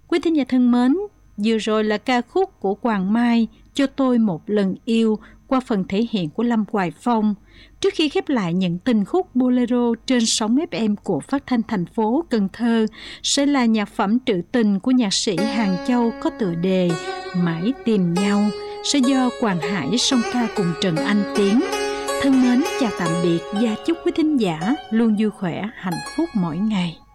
Quý thính giả thân mến, vừa rồi là ca khúc của Hoàng Mai Cho Tôi Một Lần Yêu qua phần thể hiện của Lâm Hoài Phong. Trước khi khép lại những tình khúc bolero trên sóng FM của Phát thanh thành phố Cần Thơ sẽ là nhạc phẩm trữ tình của nhạc sĩ Hàng Châu có tựa đề Mãi Tìm Nhau, sẽ do Hoàng Hải song ca cùng Trần Anh Tiến. Thân mến chào tạm biệt và chúc quý thính giả luôn vui khỏe, hạnh phúc mỗi ngày.